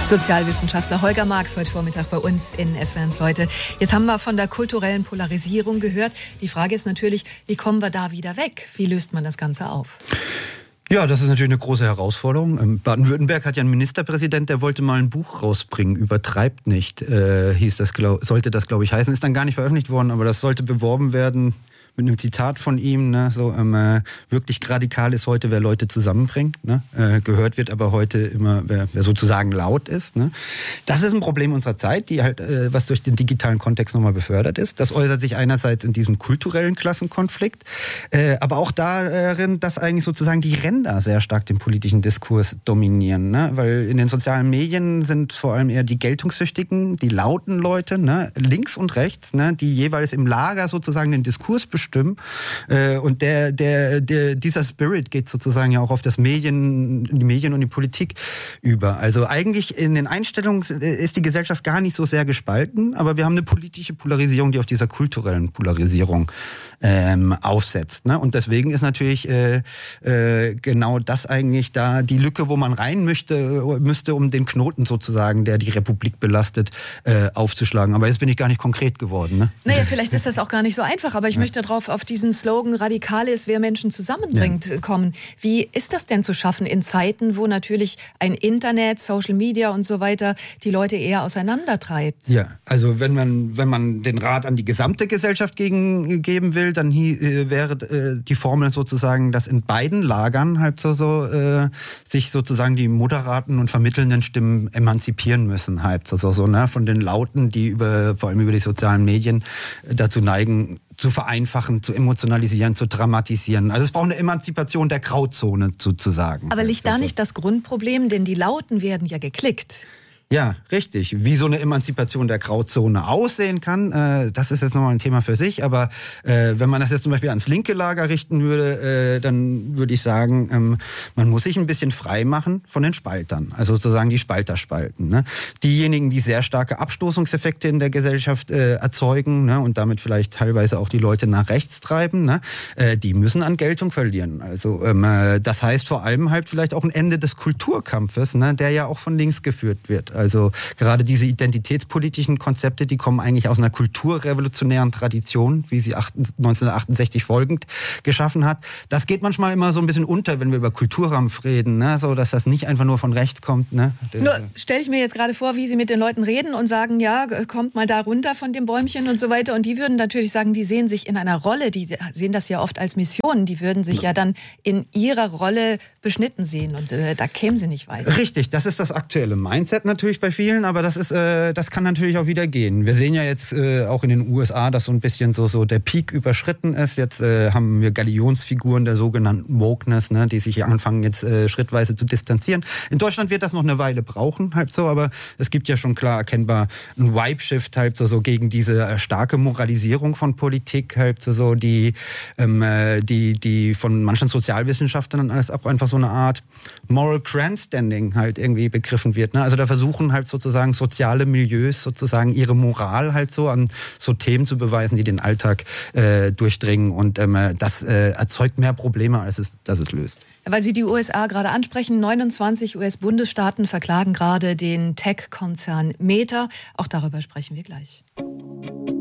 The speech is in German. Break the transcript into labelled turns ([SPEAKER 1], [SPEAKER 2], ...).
[SPEAKER 1] Sozialwissenschaftler Holger Marx heute Vormittag bei uns in SWR1 Leute. Jetzt haben wir von der kulturellen Polarisierung gehört. Die Frage ist natürlich, wie kommen wir da wieder weg? Wie löst man das Ganze auf?
[SPEAKER 2] Ja, das ist natürlich eine große Herausforderung. Baden-Württemberg hat ja einen Ministerpräsident, der wollte mal ein Buch rausbringen, übertreibt nicht, sollte das, glaube ich, heißen. Ist dann gar nicht veröffentlicht worden, aber das sollte beworben werden mit einem Zitat von ihm, ne, wirklich radikal ist heute, wer Leute zusammenbringt, ne, gehört wird aber heute immer, wer sozusagen laut ist, ne. Das ist ein Problem unserer Zeit, die halt, was durch den digitalen Kontext nochmal befördert ist. Das äußert sich einerseits in diesem kulturellen Klassenkonflikt, aber auch darin, dass eigentlich sozusagen die Ränder sehr stark den politischen Diskurs dominieren, ne, weil in den sozialen Medien sind vor allem eher die Geltungssüchtigen, die lauten Leute, ne, links und rechts, ne, die jeweils im Lager sozusagen den Diskurs bestimmen. Und dieser Spirit geht sozusagen ja auch auf die Medien und die Politik über. Also eigentlich in den Einstellungen ist die Gesellschaft gar nicht so sehr gespalten, aber wir haben eine politische Polarisierung, die auf dieser kulturellen Polarisierung aufsetzt. Ne? Und deswegen ist natürlich genau das eigentlich da die Lücke, wo man rein müsste, um den Knoten sozusagen, der die Republik belastet, aufzuschlagen. Aber jetzt bin ich gar nicht konkret geworden. Ne?
[SPEAKER 1] Naja, vielleicht ist das auch gar nicht so einfach, aber ich möchte auf diesen Slogan radikal ist, wer Menschen zusammenbringt, kommen. Wie ist das denn zu schaffen in Zeiten, wo natürlich ein Internet, Social Media und so weiter die Leute eher auseinandertreibt?
[SPEAKER 2] Ja, also wenn man den Rat an die gesamte Gesellschaft geben will, dann wäre die Formel sozusagen, dass in beiden Lagern halt sich sozusagen die moderaten und vermittelnden Stimmen emanzipieren müssen, halt ne, von den Lauten, die vor allem über die sozialen Medien dazu neigen, zu vereinfachen, zu emotionalisieren, zu dramatisieren. Also es braucht eine Emanzipation der Grauzone sozusagen.
[SPEAKER 1] Aber liegt da nicht das Grundproblem? Denn die Lauten werden ja geklickt.
[SPEAKER 2] Ja, richtig. Wie so eine Emanzipation der Grauzone aussehen kann, das ist jetzt nochmal ein Thema für sich. Aber wenn man das jetzt zum Beispiel ans linke Lager richten würde, dann würde ich sagen, man muss sich ein bisschen frei machen von den Spaltern. Also sozusagen die Spalter spalten. Ne? Diejenigen, die sehr starke Abstoßungseffekte in der Gesellschaft erzeugen, ne, und damit vielleicht teilweise auch die Leute nach rechts treiben, ne, die müssen an Geltung verlieren. Also das heißt vor allem halt vielleicht auch ein Ende des Kulturkampfes, ne, der ja auch von links geführt wird. Also gerade diese identitätspolitischen Konzepte, die kommen eigentlich aus einer kulturrevolutionären Tradition, wie sie 1968 folgend geschaffen hat. Das geht manchmal immer so ein bisschen unter, wenn wir über Kulturkampf reden, ne? So, dass das nicht einfach nur von rechts kommt. Ne?
[SPEAKER 1] Nur stelle ich mir jetzt gerade vor, wie Sie mit den Leuten reden und sagen, ja, kommt mal da runter von dem Bäumchen und so weiter. Und die würden natürlich sagen, die sehen sich in einer Rolle, die sehen das ja oft als Mission. Die würden sich ja dann in ihrer Rolle beschnitten sehen und da kämen sie nicht weiter.
[SPEAKER 2] Richtig, das ist das aktuelle Mindset natürlich bei vielen, aber das kann natürlich auch wieder gehen. Wir sehen ja jetzt auch in den USA, dass so ein bisschen so der Peak überschritten ist. Jetzt haben wir Galionsfiguren der sogenannten Wokeness, ne, die sich anfangen jetzt schrittweise zu distanzieren. In Deutschland wird das noch eine Weile brauchen, halt so, aber es gibt ja schon klar erkennbar einen Vibe-Shift halt so gegen diese starke Moralisierung von Politik, halt so die von manchen Sozialwissenschaftlern alles auch einfach so eine Art Moral Grandstanding halt irgendwie begriffen wird. Ne? Also da versuchen halt sozusagen soziale Milieus sozusagen ihre Moral halt so an so Themen zu beweisen, die den Alltag durchdringen, und das erzeugt mehr Probleme, als es löst.
[SPEAKER 1] Weil Sie die USA gerade ansprechen, 29 US-Bundesstaaten verklagen gerade den Tech-Konzern Meta. Auch darüber sprechen wir gleich.